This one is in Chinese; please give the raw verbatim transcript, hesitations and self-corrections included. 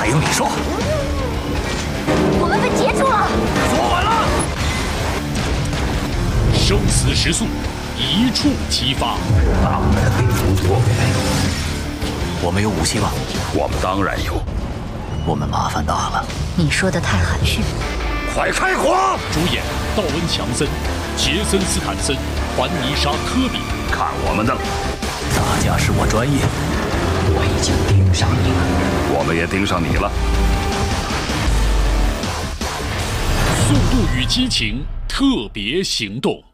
还用你说？ 我们被截住了！ 坐稳了！ 生死时速，一触即发。 他们的地图多给。 我们有武器吗？ 我们当然有。 我们麻烦大了。 你说的太含蓄。 快开火！ 主演道恩·强森、杰森·斯坦森、环妮莎·科比。 看我们的！ 打架是我专业。 我已经盯上你了，我们也盯上你了。 速度与激情特别行动。